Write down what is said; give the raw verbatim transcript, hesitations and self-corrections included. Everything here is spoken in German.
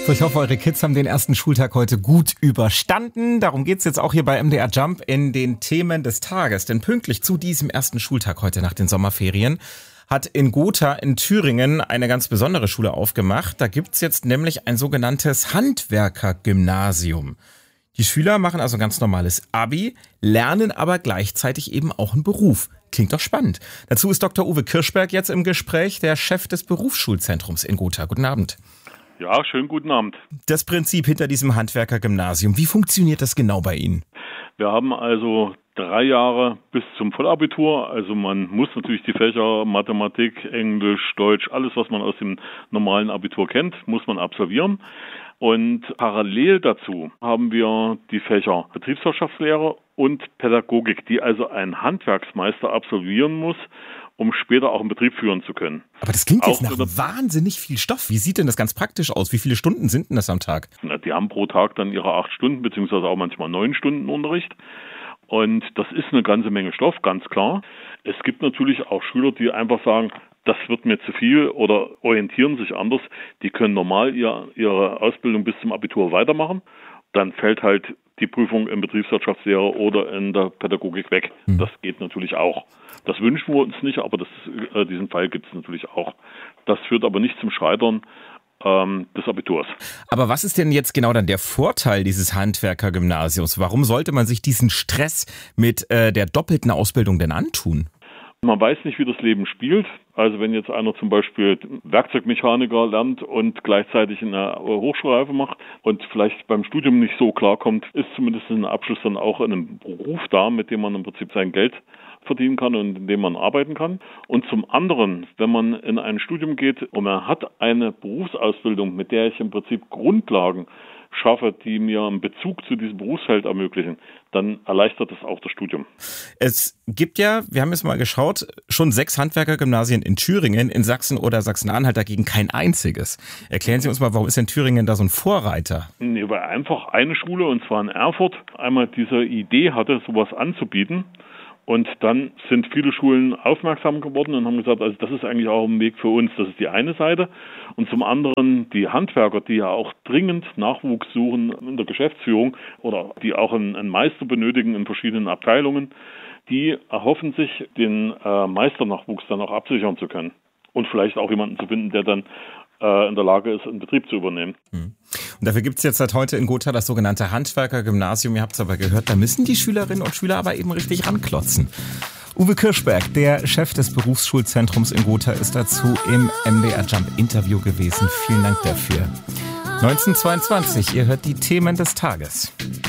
So, ich hoffe, eure Kids haben den ersten Schultag heute gut überstanden. Darum geht's jetzt auch hier bei M D R Jump in den Themen des Tages. Denn pünktlich zu diesem ersten Schultag heute nach den Sommerferien hat in Gotha in Thüringen eine ganz besondere Schule aufgemacht. Da gibt's jetzt nämlich ein sogenanntes Handwerkergymnasium. Die Schüler machen also ganz normales Abi, lernen aber gleichzeitig eben auch einen Beruf. Klingt doch spannend. Dazu ist Doktor Uwe Kirschberg jetzt im Gespräch, der Chef des Berufsschulzentrums in Gotha. Guten Abend. Ja, schönen guten Abend. Das Prinzip hinter diesem Handwerkergymnasium, wie funktioniert das genau bei Ihnen? Wir haben also drei Jahre bis zum Vollabitur. Also man muss natürlich die Fächer Mathematik, Englisch, Deutsch, alles, was man aus dem normalen Abitur kennt, muss man absolvieren. Und parallel dazu haben wir die Fächer Betriebswirtschaftslehre und Pädagogik, die also ein Handwerksmeister absolvieren muss, um später auch einen Betrieb führen zu können. Aber das klingt jetzt Auch nach wahnsinnig viel Stoff. Wie sieht denn das ganz praktisch aus? Wie viele Stunden sind denn das am Tag? Die haben pro Tag dann ihre acht Stunden, beziehungsweise auch manchmal neun Stunden Unterricht. Und das ist eine ganze Menge Stoff, ganz klar. Es gibt natürlich auch Schüler, die einfach sagen, das wird mir zu viel oder orientieren sich anders. Die können normal ihr, ihre Ausbildung bis zum Abitur weitermachen. Dann fällt halt die Prüfung in Betriebswirtschaftslehre oder in der Pädagogik weg. Mhm. Das geht natürlich auch. Das wünschen wir uns nicht, aber das, äh, diesen Fall gibt es natürlich auch. Das führt aber nicht zum Scheitern ähm, des Abiturs. Aber was ist denn jetzt genau dann der Vorteil dieses Handwerkergymnasiums? Warum sollte man sich diesen Stress mit äh, der doppelten Ausbildung denn antun? Man weiß nicht, wie das Leben spielt. Also wenn jetzt einer zum Beispiel Werkzeugmechaniker lernt und gleichzeitig eine Hochschulreife macht und vielleicht beim Studium nicht so klarkommt, ist zumindest ein Abschluss dann auch in einem Beruf da, mit dem man im Prinzip sein Geld verdienen kann und in dem man arbeiten kann. Und zum anderen, wenn man in ein Studium geht und man hat eine Berufsausbildung, mit der ich im Prinzip Grundlagen schaffe, die mir einen Bezug zu diesem Berufsfeld ermöglichen, dann erleichtert das auch das Studium. Es gibt ja, wir haben jetzt mal geschaut, schon sechs Handwerkergymnasien in Thüringen, in Sachsen oder Sachsen-Anhalt dagegen kein einziges. Erklären Sie uns mal, warum ist denn Thüringen da so ein Vorreiter? Nee, weil einfach eine Schule, und zwar in Erfurt, einmal diese Idee hatte, sowas anzubieten. Und dann sind viele Schulen aufmerksam geworden und haben gesagt, also das ist eigentlich auch ein Weg für uns. Das ist die eine Seite. Und zum anderen die Handwerker, die ja auch dringend Nachwuchs suchen in der Geschäftsführung oder die auch einen, einen Meister benötigen in verschiedenen Abteilungen, die erhoffen sich, den äh, Meisternachwuchs dann auch absichern zu können. Und vielleicht auch jemanden zu finden, der dann äh, in der Lage ist, einen Betrieb zu übernehmen. Mhm. Und dafür gibt es jetzt seit heute in Gotha das sogenannte Handwerkergymnasium. Ihr habt es aber gehört, da müssen die Schülerinnen und Schüler aber eben richtig ranklotzen. Uwe Kirschberg, der Chef des Berufsschulzentrums in Gotha, ist dazu im M D R Jump Interview gewesen. Vielen Dank dafür. neunzehn Uhr zweiundzwanzig, ihr hört die Themen des Tages.